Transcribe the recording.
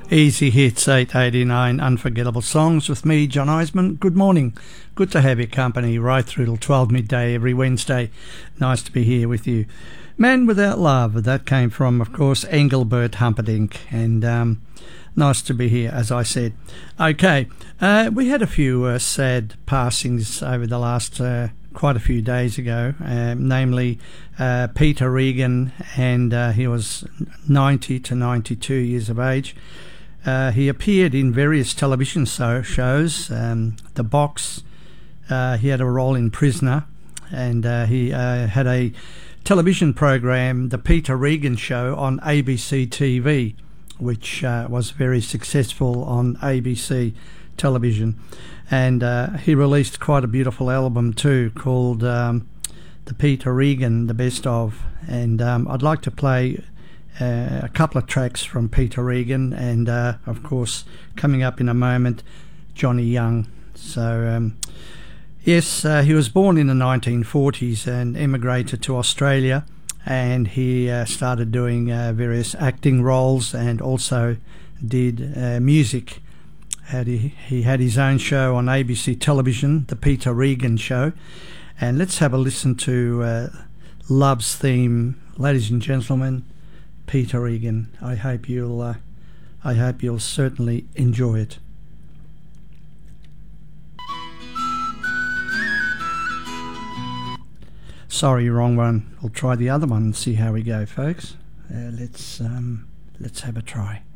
Easy Hits 889 Unforgettable Songs with me, John Eisman. Good morning. Good to have your company right through till 12 midday every Wednesday. Nice to be here with you. Man Without Love, that came from, of course, Engelbert Humperdinck. And nice to be here, as I said. Okay, we had a few sad passings over the last quite a few days ago, namely Peter Regan, and he was 90 to 92 years of age. He appeared in various television shows, The Box. He had a role in Prisoner, and he had a television program, The Peter Regan Show, on ABC TV, which was very successful on ABC television. And he released quite a beautiful album too, called The Peter Regan, The Best Of. And I'd like to play a couple of tracks from Peter Regan, and of course, coming up in a moment, Johnny Young. So yes, he was born in the 1940s and emigrated to Australia, and he started doing various acting roles and also did music. He had his own show on ABC television, The Peter Regan Show. And let's have a listen to Love's Theme. Ladies and gentlemen, Peter Regan. I hope you'll certainly enjoy it. Sorry, wrong one. I'll try the other one and see how we go, folks. Let's have a try.